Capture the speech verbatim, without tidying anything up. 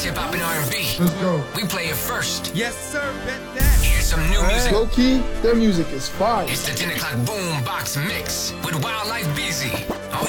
hip hop and R and B. Let's go. We play it first. Yes, sir, bet that. Here's some new music. Low key, their music is fire. It's the ten o'clock boom box mix with Wildlife Busy.